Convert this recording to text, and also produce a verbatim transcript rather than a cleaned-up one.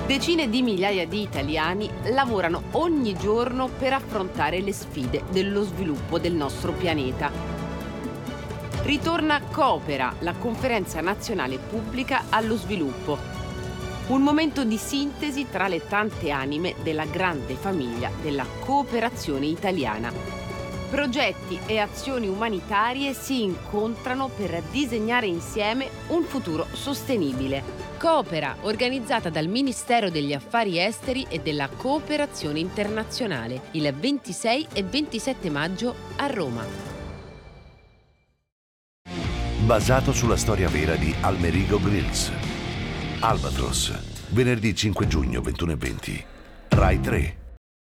Decine di migliaia di italiani lavorano ogni giorno per affrontare le sfide dello sviluppo del nostro pianeta. Ritorna Coopera, la conferenza nazionale pubblica allo sviluppo. Un momento di sintesi tra le tante anime della grande famiglia della cooperazione italiana. Progetti e azioni umanitarie si incontrano per disegnare insieme un futuro sostenibile. Coopera, organizzata dal Ministero degli Affari Esteri e della Cooperazione Internazionale, il ventisei e ventisette maggio a Roma. Basato sulla storia vera di Almerigo Grills. Albatros, venerdì cinque giugno, ventuno e venti. Rai tre.